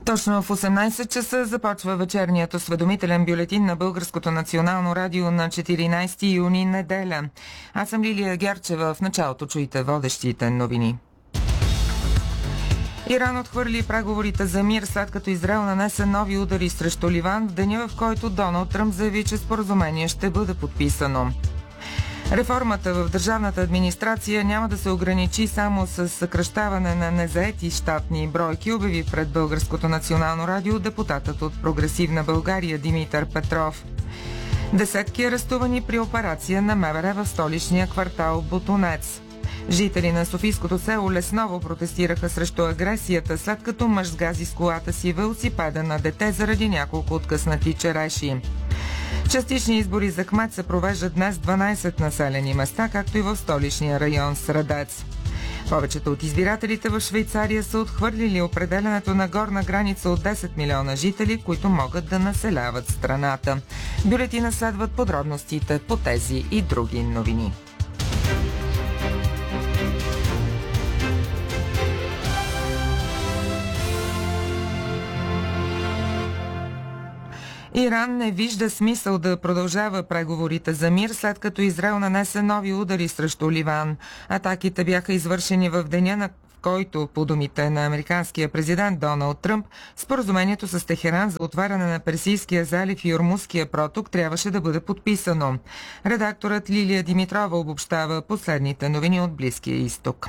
Точно в 18 часа започва вечерният осведомителен бюлетин на Българското национално радио на 14 юни, неделя. Аз съм Лилия Герчева. В началото чуйте водещите новини. Иран отхвърли преговорите за мир, след като Израел нанесе нови удари срещу Ливан в деня, в който Доналд Тръмп заяви, че споразумение ще бъде подписано. Реформата в държавната администрация няма да се ограничи само с съкращаване на незаети щатни бройки, обяви пред Българското национално радио депутатът от Прогресивна България Димитър Петров. Десетки арестувани при операция на МВР в столичния квартал Ботунец. Жители на софийското село Лесново протестираха срещу агресията, след като мъж сгази с колата си велосипеда на дете заради няколко откъснати череши. Частични избори за кмет се провеждат днес в 12 населени места, както и в столичния район Средец. Повечето от избирателите в Швейцария са отхвърлили определянето на горна граница от 10 милиона жители, които могат да населяват страната. Бюлетина следват подробностите по тези и други новини. Иран не вижда смисъл да продължава преговорите за мир, след като Израел нанесе нови удари срещу Ливан. Атаките бяха извършени в деня, в който, по думите на американския президент Доналд Тръмп, споразумението с Техеран за отваряне на Персийския залив и Ормузския проток трябваше да бъде подписано. Редакторът Лилия Димитрова обобщава последните новини от Близкия изток.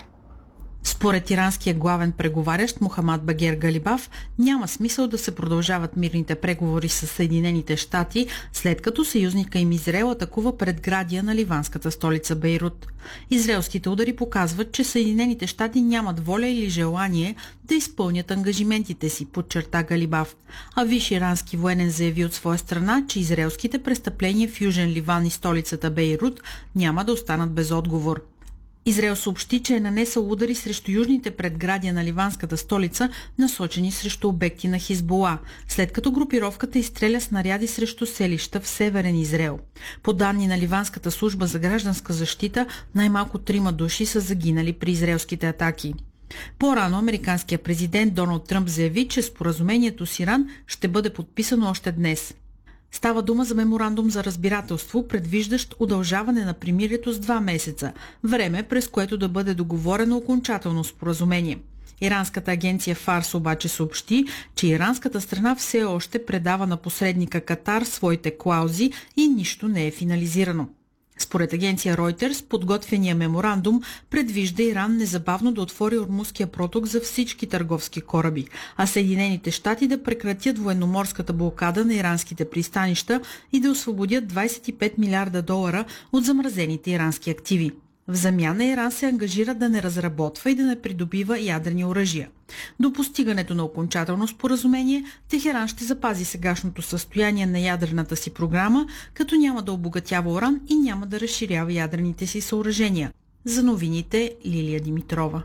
Според иранския главен преговарящ Мохамад Багер Галибаф няма смисъл да се продължават мирните преговори с Съединените щати, след като съюзника им Израел атакува предградия на ливанската столица Бейрут. Израелските удари показват, че Съединените щати нямат воля или желание да изпълнят ангажиментите си, подчерта Галибаф. А висш ирански военен заяви от своя страна, че израелските престъпления в Южен Ливан и столицата Бейрут няма да останат без отговор. Израел съобщи, че е нанесъл удари срещу южните предградия на ливанската столица, насочени срещу обекти на Хизбола, след като групировката изстреля снаряди срещу селища в северен Израел. По данни на Ливанската служба за гражданска защита, най-малко 3 души са загинали при израелските атаки. По-рано американският президент Доналд Тръмп заяви, че споразумението с Иран ще бъде подписано още днес. Става дума за меморандум за разбирателство, предвиждащ удължаване на примирието с 2 месеца, време през което да бъде договорено окончателно споразумение. Иранската агенция Фарс обаче съобщи, че иранската страна все още предава на посредника Катар своите клаузи и нищо не е финализирано. Според агенция Reuters, подготвения меморандум предвижда Иран незабавно да отвори Ормузския проток за всички търговски кораби, а Съединените щати да прекратят военноморската блокада на иранските пристанища и да освободят $25 милиарда от замразените ирански активи. В замяна Иран се ангажира да не разработва и да не придобива ядрени оръжия. До постигането на окончателно споразумение, Техеран ще запази сегашното състояние на ядрената си програма, като няма да обогатява уран и няма да разширява ядрените си съоръжения. За новините Лилия Димитрова.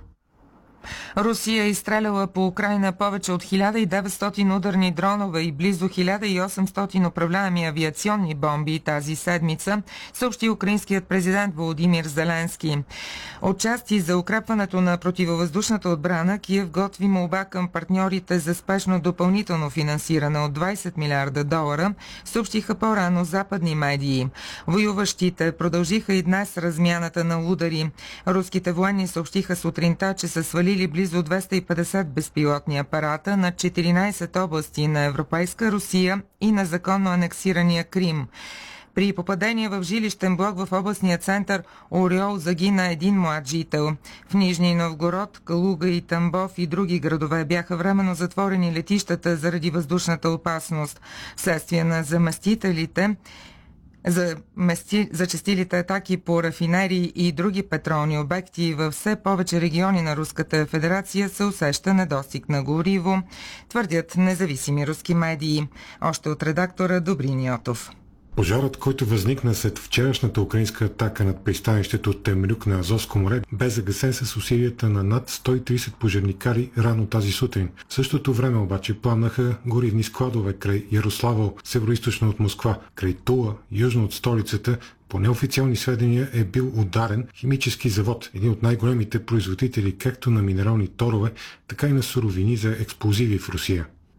Русия е изстреляла по Украйна повече от 1900 ударни дронове и близо 1800 управляеми авиационни бомби тази седмица, съобщи украинският президент Володимир Зеленски. Отчасти за укрепването на противовъздушната отбрана, Киев готви молба към партньорите за спешно допълнително финансиране от $20 милиарда, съобщиха по-рано западни медии. Воюващите продължиха и днес размяната на удари. Руските военни съобщиха сутринта, че са свалили близо 250 безпилотни апарата на 14 области на Европейска Русия и на законно анексирания Крим. При попадение в жилищен блок в областния център Ориол загина един млад жител. В Нижний Новгород, Калуга и Тамбов и други градове бяха временно затворени летищата заради въздушната опасност. Вследствие на зачестилите атаки по рафинерии и други петролни обекти във все повече региони на Руската федерация се усеща недостиг на гориво, твърдят независими руски медии. Още от редактора Добрин Йотов. Пожарът, който възникна след вчерашната украинска атака над пристанището Темрюк на Азовско море, бе загасен с усилията на над 130 пожарникари рано тази сутрин. В същото време обаче пламнаха горивни складове край Ярославъл, североизточно от Москва, край Тула, южно от столицата. По неофициални сведения е бил ударен химически завод, един от най-големите производители както на минерални торове, така и на суровини за експлозиви в Русия.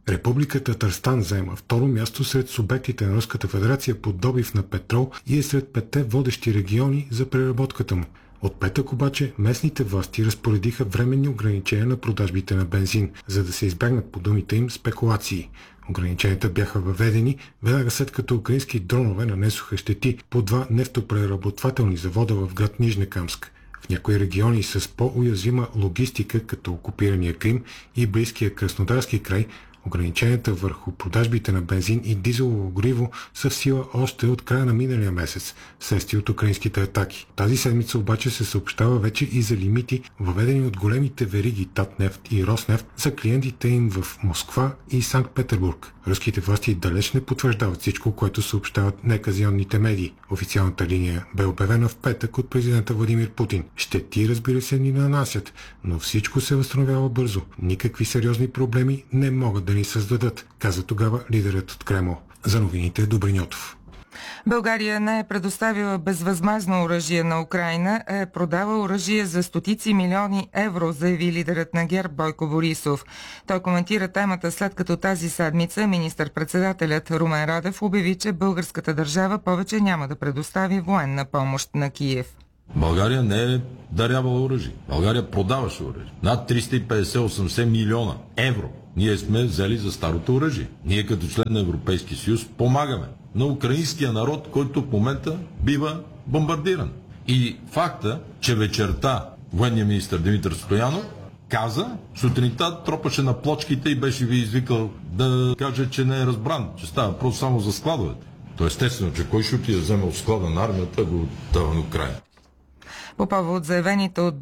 Република Татарстан заема второ място сред субектите на Руската федерация по добив на петрол и е сред 5 водещи региони за преработката му. От петък обаче местните власти разпоредиха временни ограничения на продажбите на бензин, за да се избегнат по думите им спекулации. Ограниченията бяха въведени веднага след като украински дронове нанесоха щети по 2 нефтопреработвателни завода в град Нижнекамск. В някои региони с по-уязвима логистика, като окупирания Крим и близкия Краснодарски край, ограниченията върху продажбите на бензин и дизелово гориво са в сила още от края на миналия месец, вследствие от украинските атаки. Тази седмица обаче се съобщава вече и за лимити, въведени от големите вериги Татнефт и Роснефт за клиентите им в Москва и Санкт-Петербург. Руските власти далеч не потвърждават всичко, което съобщават неказионните медии. Официалната линия бе обявена в петък от президента Владимир Путин. Щети, разбира се, ни нанасят, но всичко се възстановява бързо. Никакви сериозни проблеми не могат да ни създадат, каза тогава лидерът от Кремъл. За новините Добриньотов. България не е предоставила безвъзмездно оръжие на Украйна, е продава оръжие за стотици милиони евро, заяви лидерът на ГЕРБ Бойко Борисов. Той коментира темата след като тази седмица министър-председателят Румен Радев обяви, че българската държава повече няма да предостави военна помощ на Киев. България не е дарявала оръжие. България продаваше оръжие. Над 350-80 милиона евро ние сме взели за старото оръжие. Ние като член на Европейския съюз помагаме на украинския народ, който в момента бива бомбардиран. И факта, че вечерта военният министър Димитър Стоянов каза, сутринта тропаше на плочките и беше ви извикал да каже, че не е разбран, че става въпрос само за складовете. То естествено, че кой ще отиде да вземе от склада на армията, го дава на Украйна. По повод заявените от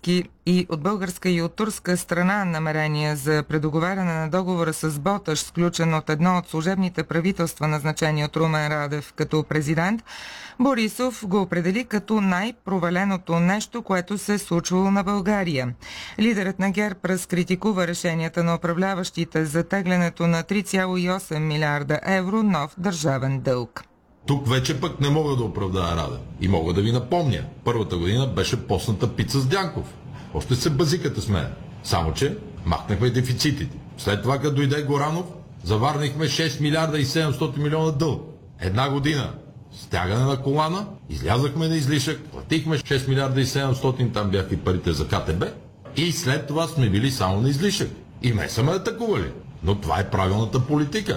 българска и от турска страна намерения за предоговаряне на договора с Боташ, сключен от едно от служебните правителства, назначени от Румен Радев като президент, Борисов го определи като най-проваленото нещо, което се е случвало на България. Лидерът на ГЕРБ разкритикува решенията на управляващите за теглянето на 3,8 милиарда евро нов държавен дълг. Тук вече пък не мога да оправдая Радев. И мога да ви напомня. Първата година беше постната пица с Дянков. Още се базикате с мен. Само че махнахме дефицитите. След това, като дойде Горанов, заварнихме 6 милиарда и 700 милиона дълг. Една година стягане на колана, излязахме на излишък, платихме 6 милиарда и 700, там бяха и парите за КТБ. И след това сме били само на излишък. И не са ме атакували. Но това е правилната политика.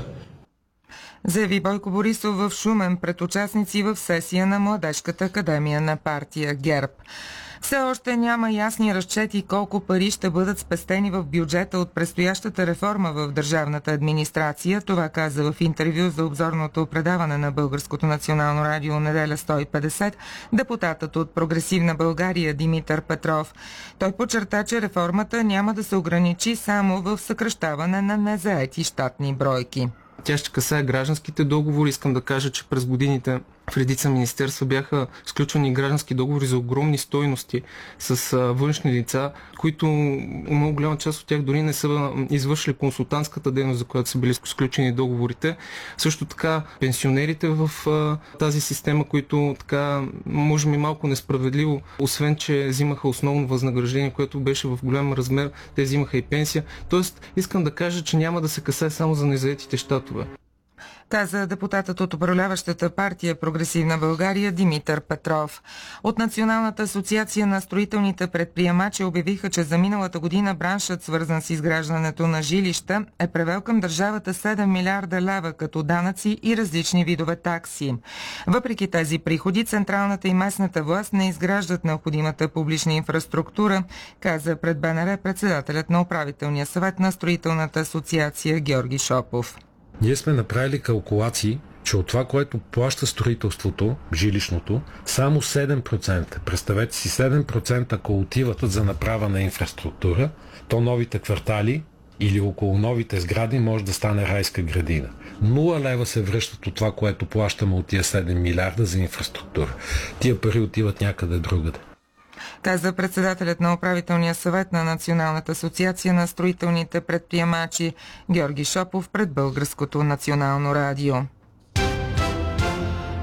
Заяви Бойко Борисов в Шумен пред участници в сесия на Младежката академия на партия ГЕРБ. Все още няма ясни разчети колко пари ще бъдат спестени в бюджета от предстоящата реформа в държавната администрация. Това каза в интервю за обзорното предаване на Българското национално радио неделя 150 депутатът от Прогресивна България Димитър Петров. Той подчерта, че реформата няма да се ограничи само в съкращаване на незаети щатни бройки. Тя ще касае гражданските договори. Искам да кажа, че през годините в редица министерства бяха сключвани граждански договори за огромни стойности с външни лица, които много голяма част от тях дори не са извършили консултантската дейност, за която са били сключени договорите. Също така пенсионерите в тази система, които така може би малко несправедливо, освен че взимаха основно възнаграждение, което беше в голям размер, те взимаха и пенсия. Тоест искам да кажа, че няма да се касае само за незаетите щатове. Каза депутатът от управляващата партия Прогресивна България Димитър Петров. От Националната асоциация на строителните предприемачи обявиха, че за миналата година браншът, свързан с изграждането на жилища, е превел към държавата 7 милиарда лева като данъци и различни видове такси. Въпреки тези приходи, централната и местната власт не изграждат необходимата публична инфраструктура, каза пред БНР председателят на управителния съвет на строителната асоциация Георги Шопов. Ние сме направили калкулации, че от това, което плаща строителството, жилищното, само 7%, представете си 7%, ако отиват за направа на инфраструктура, то новите квартали или около новите сгради може да стане райска градина. 0 лева се връщат от това, което плащаме от тия 7 милиарда за инфраструктура. Тия пари отиват някъде другаде. Каза председателят на управителния съвет на Националната асоциация на строителните предприемачи Георги Шопов пред Българското национално радио.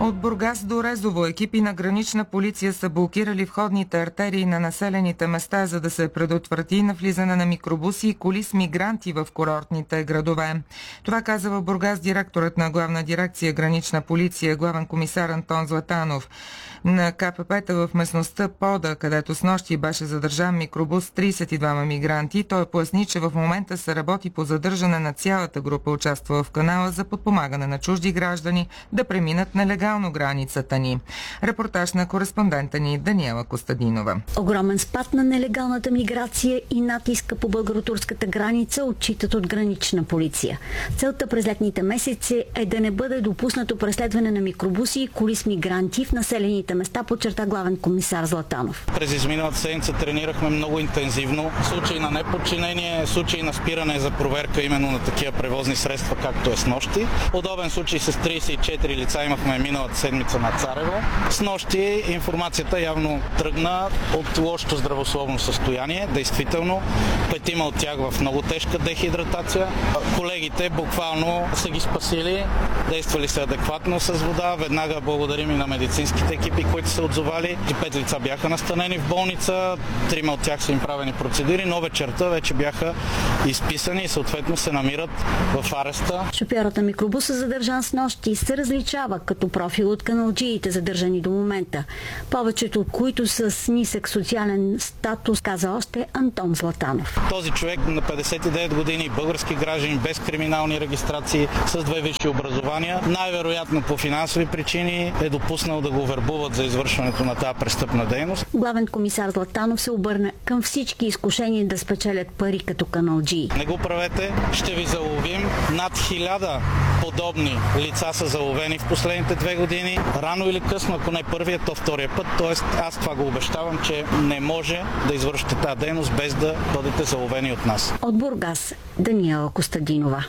От Бургас до Резово екипи на гранична полиция са блокирали входните артерии на населените места, за да се предотврати навлизане на микробуси и коли с мигранти в курортните градове. Това каза в Бургас директорът на главна дирекция гранична полиция, главен комисар Антон Златанов. На КПП-та в местността Пода, където снощи беше задържан микробус с 32 мигранти, той поясни, че в момента се работи по задържане на цялата група, участвала в канала за подпомагане на чужди граждани да преминат нелегално границата ни. Репортаж на кореспондента ни Даниела Костадинова. Огромен спад на нелегалната миграция и натиска по българо-турската граница отчитат от гранична полиция. Целта през летните месеци е да не бъде допуснато преследване на микробуси и коли с мигранти в населените места, подчерта главен комисар Златанов. През изминалата седмица тренирахме много интензивно. Случаи на неподчинение, случаи на спиране за проверка именно на такива превозни средства, както е снощи. Подобен случай с 34 лица имахме миналата седмица на Царево. Снощи информацията явно тръгна от лошото здравословно състояние. Действително, 5 от тях в много тежка дехидратация. Колегите буквално са ги спасили, действали са адекватно с вода. Веднага благодарим и на медицинските екипи, които са отзовали. 5 лица бяха настанени в болница, 3 от тях са им правени процедури, но вечерта вече бяха изписани и съответно се намират в ареста. Шофьорът на микробуса, задържан с нощи, се различава като профил от каналджиите, задържани до момента. Повечето от които са с нисък социален статус, каза още Антон Златанов. Този човек на 59 години, български гражданин, без криминални регистрации, с 2 висши образования, най-вероятно по финансови причини е допуснал да го вербуват за извършването на тази престъпна дейност. Главен комисар Златанов се обърна към всички изкушения да спечелят пари като каналджии. Не го правете, ще ви заловим. Над 1000 подобни лица са заловени в последните 2 години. Рано или късно, ако не първият, то втория път. Тоест, аз това го обещавам, че не може да извършите тази дейност без да бъдете заловени от нас. От Бургас, Даниела Костадинова.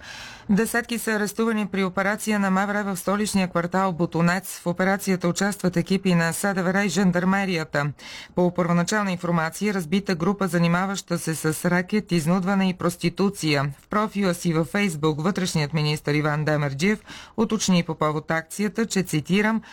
Десетки са арестувани при операция на МВР в столичния квартал Ботунец. В операцията участват екипи на СДВР и жандармерията. По първоначална информация, разбита група, занимаваща се с ракет, изнудване и проституция. В профила си във Фейсбук вътрешният министър Иван Демерджиев уточни по повод акцията, че, цитирам,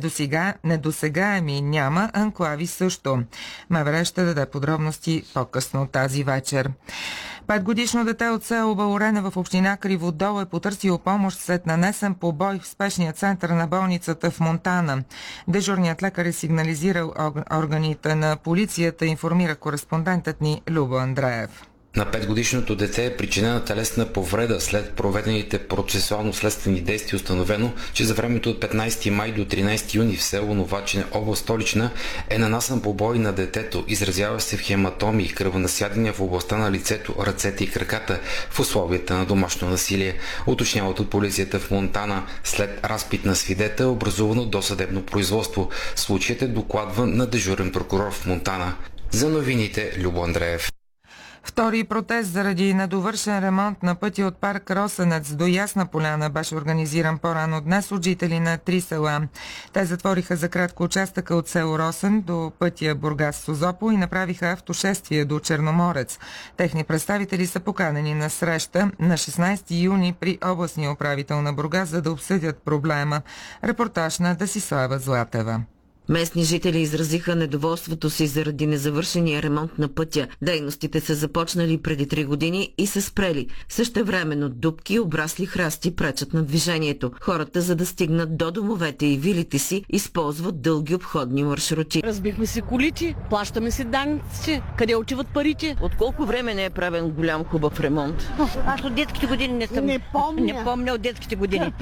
недосегаеми няма, анклави също. МВР ще даде подробности по-късно тази вечер. 5-годишно дете от село Балорене в община Криводол е потърсило помощ след нанесен побой в спешния център на болницата в Монтана. Дежурният лекар е сигнализирал органите на полицията, информира кореспондентът ни Любо Андреев. На 5-годишното дете е причинена телесна повреда след проведените процесуално-следствени действия. Установено, че за времето от 15 май до 13 юни в село Новачине, област Столична, е нанасен побой на детето. Изразява се в хематоми и кръвонасядания в областта на лицето, ръцете и краката в условията на домашно насилие. Уточняват от полицията в Монтана. След разпит на свидетел е образувано досъдебно производство. Случаят е докладван на дежурен прокурор в Монтана. За новините Любо Андреев. Втори протест заради недовършен ремонт на пътя от парк Росенец до Ясна поляна беше организиран по-рано днес от жители на 3 села. Те затвориха за кратко участъка от село Росен до пътя Бургас-Созопол и направиха автошествие до Черноморец. Техни представители са поканени на среща на 16 юни при областния управител на Бургас, за да обсъдят проблема. Репортаж на Десислава Златева. Местни жители изразиха недоволството си заради незавършения ремонт на пътя. Дейностите са започнали преди 3 години и са спрели. Същевременно дупки и обрасли храсти пречат на движението. Хората, за да стигнат до домовете и вилите си, използват дълги обходни маршрути. Разбихме се колите, плащаме се данъците. Къде отиват парите? От колко време не е правен голям хубав ремонт? Аз от детските години не съм. Не помня от детските години.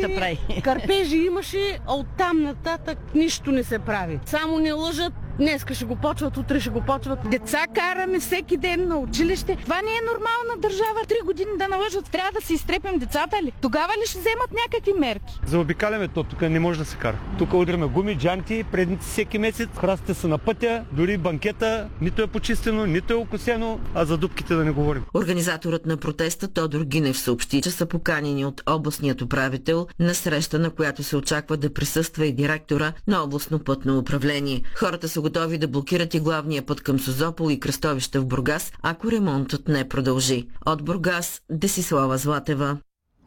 Кърпежи имаше, а оттам нататък нищо не се прави. Само не лъжат. Днеска ще го почват, утре ще го почват. Деца караме всеки ден на училище. Това не е нормална държава. 3 години да налъжат. Трябва да се изтрепим децата ли? Тогава ли ще вземат някакви мерки? Заобикаляме то. Тук не може да се кара. Тук удряме гуми, джанти, предници всеки месец. Храстите са на пътя, дори банкета. Нито е почистено, нито е окосено, а за дупките да не говорим. Организаторът на протеста Тодор Гинев съобщи, че са поканени от областният управител на среща, на която се очаква да присъства и директора на областно пътно управление. Хората са готови да блокират и главния път към Созопол и кръстовища в Бургас, ако ремонтът не продължи. От Бургас, Десислава Златева.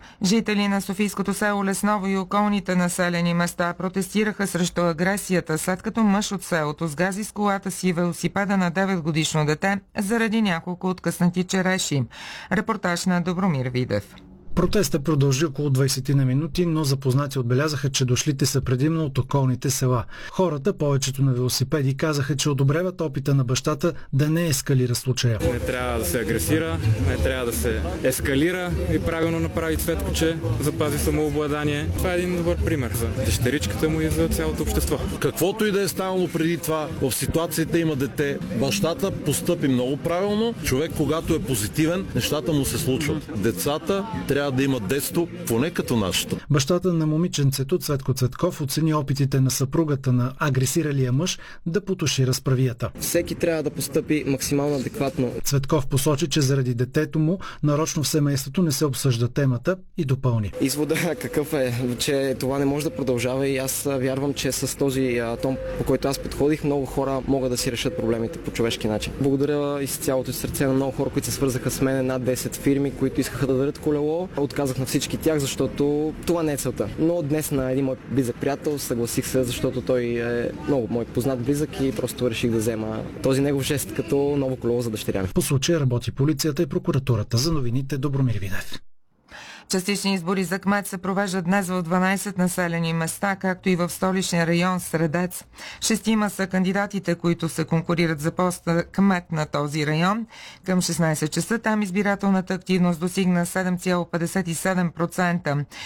Жители на Софийското село Лесново и околните населени места протестираха срещу агресията, след като мъж от селото сгази с колата си велосипеда на 9-годишно дете заради няколко откъснати череши. Репортаж на Добромир Видев. Протестът продължи около 20 на минути, но запознати отбелязаха, че дошлите са предимно от околните села. Хората, повечето на велосипеди, казаха, че одобряват опита на бащата да не ескалира случая. Не трябва да се агресира, не трябва да се ескалира и правилно направи Цветко, че запази самообладание. Това е един добър пример за дъщеричката му и за цялото общество. Каквото и да е станало преди това, в ситуацията има дете. Бащата постъпи много правилно. Човек, когато е позитивен, нещата му се случват. Децата трябва да имат детство, поне като нашето. Бащата на момиченцето Цветко Цветков оцени опитите на съпругата на агресиралия мъж да потуши разправията. Всеки трябва да постъпи максимално адекватно. Цветков посочи, че заради детето му нарочно в семейството не се обсъжда темата и допълни. Извода какъв е, че това не може да продължава и аз вярвам, че с този тон, по който аз подходих, много хора могат да си решат проблемите по човешки начин. Благодаря из цялото сърце на много хора, които се свързаха с мен, над 10 фирми, които искаха да дадат колело. Отказах на всички тях, защото това не е целта. Но днес на един мой близък приятел съгласих се, защото той е много мой познат близък и просто реших да взема този негов жест като ново колело за дъщеря ми. По случая работи полицията и прокуратурата. За новините Добромир Видев. Частични избори за кмет се провеждат днес в 12 населени места, както и в столичния район Средец. 6 са кандидатите, които се конкурират за поста кмет на този район. Към 16 часа там избирателната активност достигна 7,57%.